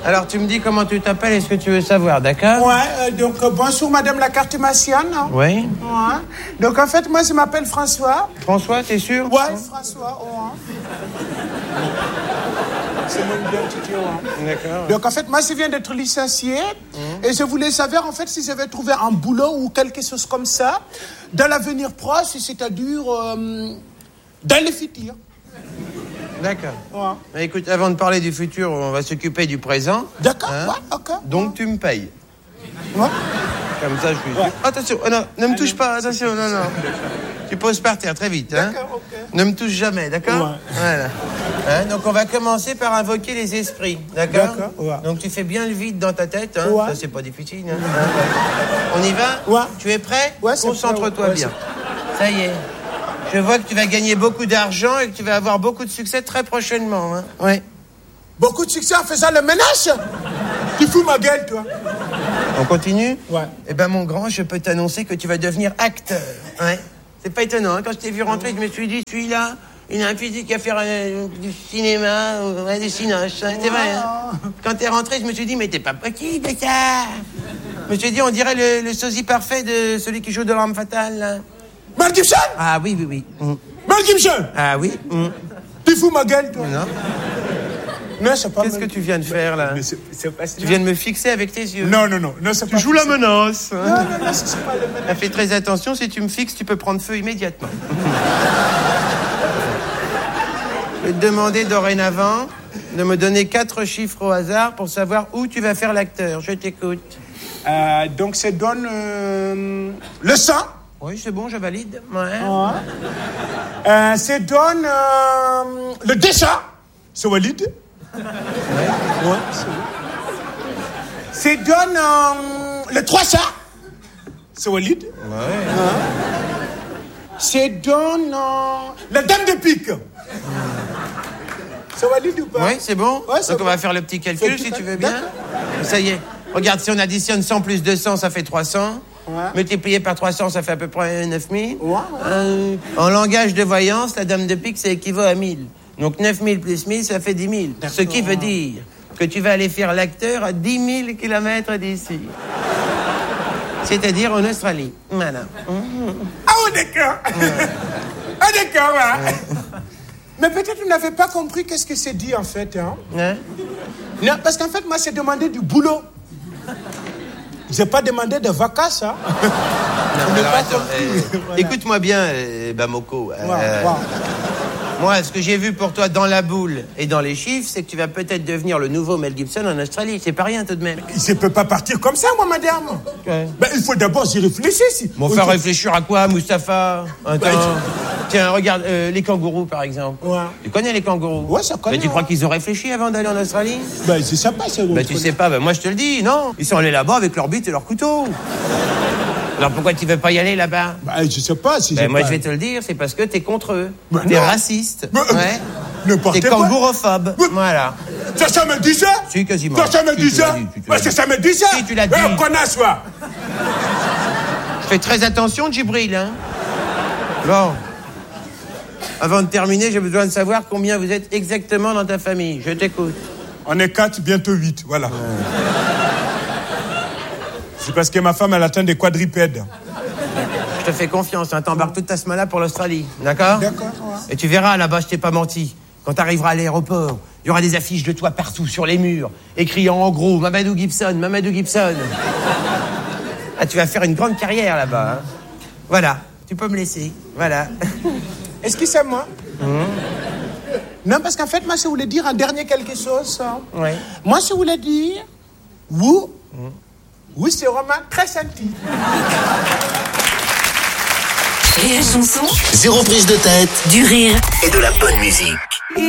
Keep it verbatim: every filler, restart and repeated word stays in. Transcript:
Alors, tu me dis comment tu t'appelles et ce que tu veux savoir, d'accord? Ouais, euh, donc euh, bonjour madame la cartomancienne. Oui. Ouais. Donc en fait, moi je m'appelle François. François, t'es sûr? Ouais, François, ouais. C'est mon identité, ouais. D'accord. Donc en fait, moi je viens d'être licencié mmh. et je voulais savoir en fait si j'avais trouvé un boulot ou quelque chose comme ça dans l'avenir proche, c'est-à-dire euh, dans le futur. D'accord. Ouais. Mais écoute, avant de parler du futur, on va s'occuper du présent. D'accord, hein? ouais, ok. Donc ouais. tu me payes. Ouais. Comme ça, je suis... Ouais. Attention, oh non, ne me touche pas, attention, non, non. Tu poses par terre très vite, hein. D'accord, ok. Ne me touche jamais, d'accord? Ouais. Voilà. Hein, donc on va commencer par invoquer les esprits, d'accord? D'accord, ouais. Donc tu fais bien le vide dans ta tête, hein. Ouais. Ça c'est pas difficile, hein. On y va? Ouais. Tu es prêt? Ouais, c'est Concentre-toi prêt, ouais. bien. Ça y est. Je vois que tu vas gagner beaucoup d'argent et que tu vas avoir beaucoup de succès très prochainement, hein. Ouais. Beaucoup de succès en faisant le ménage? Tu fous ma gueule, toi. On continue? Ouais. Eh ben mon grand, je peux t'annoncer que tu vas devenir acteur. Ouais. C'est pas étonnant, hein. Quand je t'ai vu rentrer, je me suis dit, celui-là, il a un physique à faire euh, du cinéma, euh, des cinoches, hein. C'est vrai, hein. Quand t'es rentré, je me suis dit, mais t'es pas possible, ça. Je me suis dit, on dirait le, le sosie parfait de celui qui joue de l'arme fatale, là. Mel Gibson? Ah oui, oui, oui. Mm. Mel Gibson? Ah oui. Mm. Tu fous ma gueule, toi. Non. Non, c'est pas Qu'est-ce Mel... que tu viens de faire, là? Mais c'est, c'est pas... Tu viens de me fixer avec tes yeux. Non, non, non, non, c'est Tu pas... joues la menace. Non, non, non, c'est, c'est pas le ménage. Fais très attention, si tu me fixes, tu peux prendre feu immédiatement. Je vais te demander dorénavant de me donner quatre chiffres au hasard pour savoir où tu vas faire l'acteur. Je t'écoute. Euh, donc, ça donne... Euh, le sang. Oui, c'est bon, je valide. Ouais. Ouais. Euh, ça donne... Euh, le dessin. C'est valide. Ouais. Ouais, c'est valide. Ça donne... Euh, le trois cents. C'est valide. Ouais. Ouais. Ça donne... Euh, la dame de pique. C'est valide ou pas? Oui, c'est bon. Ouais, c'est Donc, on bon. va faire le petit calcul, C'est si tout- tu veux bien. D'accord. Ça y est. Regarde, si on additionne cent plus deux cents, ça fait trois cents. Ouais. Multiplié par trois cents, ça fait à peu près neuf mille. Ouais, ouais. Euh, en langage de voyance, la dame de pique, ça équivaut à mille. Donc neuf mille plus mille, ça fait dix mille. Ce qui veut dire que tu vas aller faire l'acteur à dix mille kilomètres d'ici. C'est-à-dire en Australie. Voilà. Mmh. Ah, oh, d'accord. Ouais. Ah, d'accord, ouais. Ouais. Mais peut-être vous n'avez pas compris qu'est-ce que c'est dit, en fait. Hein? Hein? Non, parce qu'en fait, moi, j'ai demandé du boulot. J'ai pas demandé de vacances, hein. Non, alors, attends, euh, voilà. Écoute-moi bien, euh, Bamoko. Euh, Ouais, ouais. Moi, ce que j'ai vu pour toi dans la boule et dans les chiffres, c'est que tu vas peut-être devenir le nouveau Mel Gibson en Australie. C'est pas rien tout de même. Je peux pas partir comme ça, moi, madame. Ouais. Ben, il faut d'abord y réfléchir. Si. Bon, faire réfléchir à quoi, Mustapha? Attends. Ben, Tiens, regarde, euh, les kangourous, par exemple. Ouais. Tu connais les kangourous? Ouais, ça connaît. Mais tu crois ouais. qu'ils ont réfléchi avant d'aller en Australie? Ben, je sais pas, c'est... Ben, tu sais pas, ben, moi, je te le dis, non. Ils sont allés là-bas avec leur bite et leur couteau. Alors, pourquoi tu veux pas y aller là-bas? Ben, je sais pas si Ben, j'ai moi, pas... je vais te le dire, c'est parce que t'es contre eux. Ben, T'es non. raciste. Ben, ouais. N'importe T'es quoi. kangourophobe. Ben, Voilà. Ça, ça me dit ça? Si, quasiment. Ça, ça me Si, dit tu l'as ça? dit, tu l'as Ben, dit. ça, ça me dit ça? Si, tu l'as dit. Eh, connasse, toi. Fais très attention, Djibril, hein. Bon. Avant de terminer, j'ai besoin de savoir combien vous êtes exactement dans ta famille. Je t'écoute. On est quatre, bientôt huit, voilà. Ouais. C'est parce que ma femme, elle atteint des quadrupèdes. Je te fais confiance, hein. T'embarques toute ta semaine pour l'Australie, d'accord? D'accord, ouais. Et tu verras, là-bas, je t'ai pas menti. Quand t'arriveras à l'aéroport, il y aura des affiches de toi partout sur les murs, écrits en gros, Mamadou Gibson, Mamadou Gibson. Ah, tu vas faire une grande carrière là-bas, hein. Voilà, tu peux me laisser, voilà. Est-ce que c'est moi? Mmh. Non, parce qu'en fait, moi, je voulais dire un dernier quelque chose. Hein. Oui. Moi, je voulais dire... Vous, mmh. oui, c'est vraiment très senti. Rire et chanson. Zéro prise de tête. Du rire. Et de la bonne musique.